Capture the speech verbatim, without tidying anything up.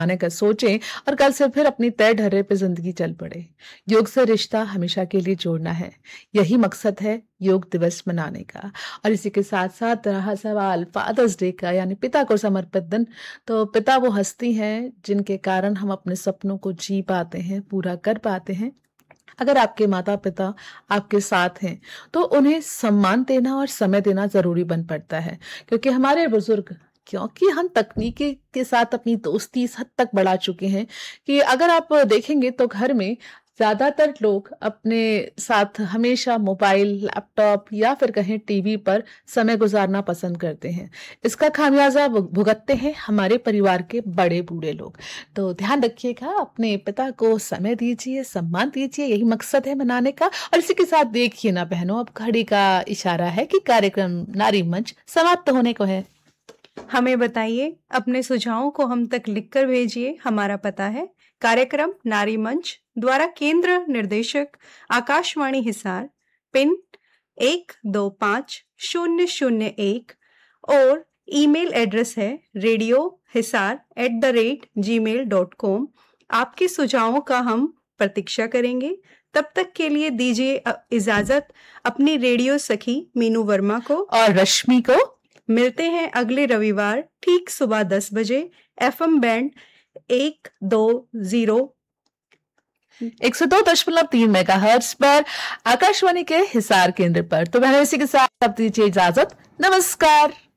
आने का सोचें और कल से फिर अपनी तय ढर्रे पे जिंदगी चल पड़े। योग से रिश्ता हमेशा के लिए जोड़ना है, यही मकसद है योग दिवस मनाने का। और इसी के साथ साथ रहा सवाल फादर्स डे का, यानी पिता को समर्पित दिन, तो पिता वो हस्ती हैं जिनके कारण हम अपने सपनों को जी पाते हैं, पूरा कर पाते हैं। अगर आपके माता पिता आपके साथ हैं तो उन्हें सम्मान देना और समय देना जरूरी बन पड़ता है, क्योंकि हमारे बुजुर्ग, क्योंकि हम तकनीकी के साथ अपनी दोस्ती इस हद तक बढ़ा चुके हैं कि अगर आप देखेंगे तो घर में ज्यादातर लोग अपने साथ हमेशा मोबाइल, लैपटॉप या फिर कहें टीवी पर समय गुजारना पसंद करते हैं। इसका खामियाजा भुग- भुगतते हैं हमारे परिवार के बड़े बूढ़े लोग। तो ध्यान रखिएगा, अपने पिता को समय दीजिए, सम्मान दीजिए, यही मकसद है मनाने का। और इसी के साथ देखिए ना बहनों, अब घड़ी का इशारा है कि कार्यक्रम नारी मंच समाप्त होने को है। हमें बताइए, अपने सुझावों को हम तक लिखकर भेजिए। हमारा पता है कार्यक्रम नारी मंच, द्वारा केंद्र निर्देशक आकाशवाणी हिसार, पिन एक दो पाँच शून्य शून्य एक, और ईमेल एड्रेस है radio Hisar at the rate ji mail dot com. आपके सुझावों का हम प्रतीक्षा करेंगे। तब तक के लिए दीजिए अ- इजाजत अपनी रेडियो सखी मीनू वर्मा को और रश्मि को। मिलते हैं अगले रविवार ठीक सुबह दस बजे एफएम बैंड एक दो जीरो एक सौ दो दशमलव तीन मेगा हर्ट्ज पर आकाशवाणी के हिसार केंद्र पर। तो मैंने इसी के साथ अब दीजिए इजाजत। नमस्कार।